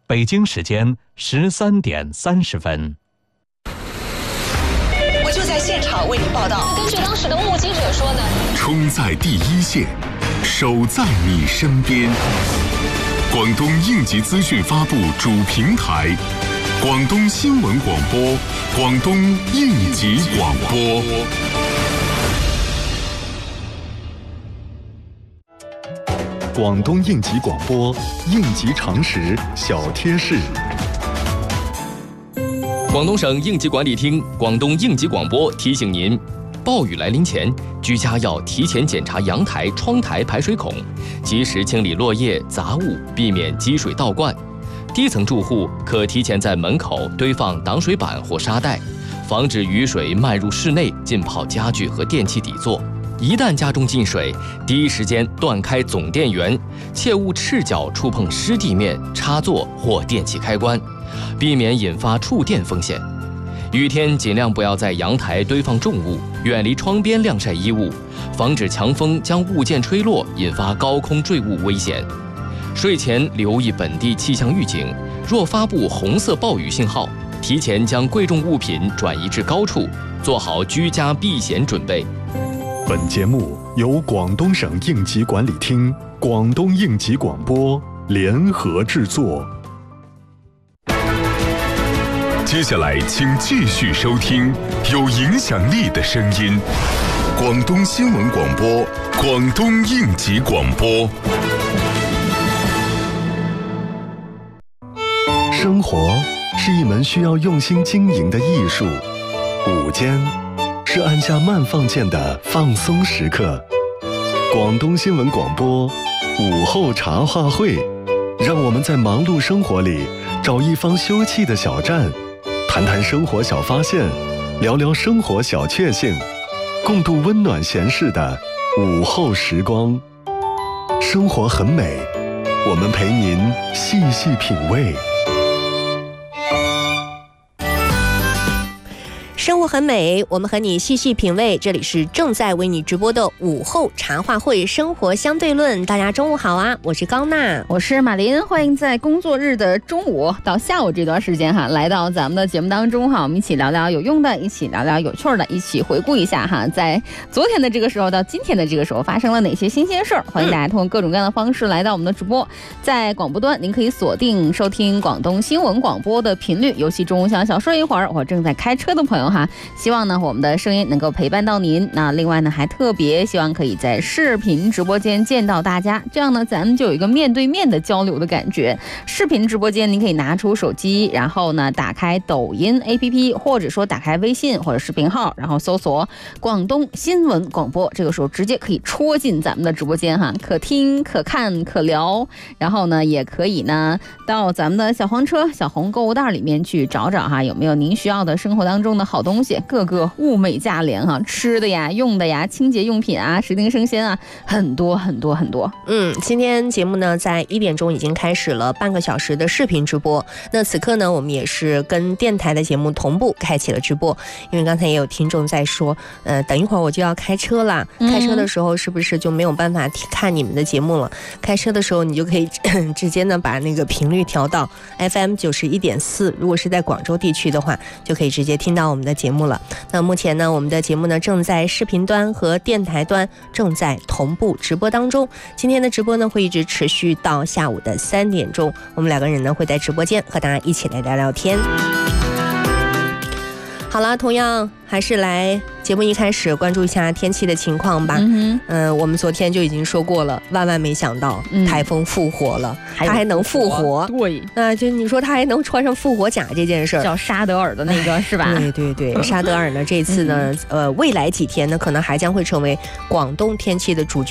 北京时间13点30分。 我就在现场为您报道。 根据当时的目击者说呢， 冲在第一线，守在你身边。广东应急资讯发布主平台，广东新闻广播，广东应急广播。 广东应急广播，应急常识小贴士。 广东省应急管理厅、广东应急广播提醒您：暴雨来临前，居家要提前检查阳台、窗台排水孔，及时清理落叶、杂物，避免积水倒灌。低层住户可提前在门口堆放挡水板或沙袋，防止雨水漫入室内浸泡家具和电器底座。一旦家中进水，第一时间断开总电源，切勿赤脚触碰湿地面、插座或电器开关，避免引发触电风险。雨天尽量不要在阳台堆放重物，远离窗边晾晒衣物，防止强风将物件吹落，引发高空坠物危险。睡前留意本地气象预警，若发布红色暴雨信号，提前将贵重物品转移至高处，做好居家避险准备。 本节目由广东省应急管理厅、广东应急广播联合制作。 接下来，请继续收听有影响力的声音——广东新闻广播、广东应急广播。 生活是一门需要用心经营的艺术，午间是按下慢放键的放松时刻。广东新闻广播午后茶话会，让我们在忙碌生活里找一方休憩的小站，谈谈生活小发现，聊聊生活小确幸，共度温暖闲适的午后时光。生活很美，我们陪您细细品味。 生活很美，我们和你细细品味。这里是正在为你直播的午后茶话会生活相对论。大家中午好啊，我是高娜， 我是马林，欢迎在工作日的中午到下午这段时间来到咱们的节目当中我们一起聊聊有用的，一起聊聊有趣的，一起回顾一下在昨天的这个时候到今天的这个时候发生了哪些新鲜事儿。欢迎大家通过各种各样的方式来到我们的直播。在广播端您可以锁定收听广东新闻广播的频率，尤其中午想小睡一会儿或正在开车的朋友希望呢我们的声音能够陪伴到您。那另外呢还特别希望可以在视频直播间见到大家，这样呢咱们就有一个面对面的交流的感觉。视频直播间您可以拿出手机，然后呢打开抖音 APP， 或者说打开微信或者视频号，然后搜索广东新闻广播，这个时候直接可以戳进咱们的直播间可听可看可聊。然后呢也可以呢到咱们的小黄车小红购物袋里面去找找有没有您需要的生活当中的好东西，各个物美价廉吃的呀、用的呀、清洁用品时令生鲜很多很多很多。 今天节目呢在1点钟已经开始了半个小时的视频直播。那此刻呢我们也是跟电台的节目同步开启了直播，因为刚才也有听众在说等一会儿我就要开车了，开车的时候是不是就没有办法看你们的节目了？开车的时候你就可以直接呢把那个频率调到 FM 91.4，如果是在广州地区的话就可以直接听到我们的节目了。那目前呢我们的节目呢正在视频端和电台端正在同步直播当中。今天的直播呢会一直持续到下午的3点钟，我们2个人呢会在直播间和大家一起来聊聊天。好了，同样还是来节目一开始关注一下天气的情况吧。我们昨天就已经说过了，万万没想到台风复活了，它还能复活。 对， 就你说它还能穿上复活甲这件事儿， 叫沙德尔的那个是吧？ 对对对，沙德尔呢这次呢未来几天呢可能还将会成为广东天气的主角。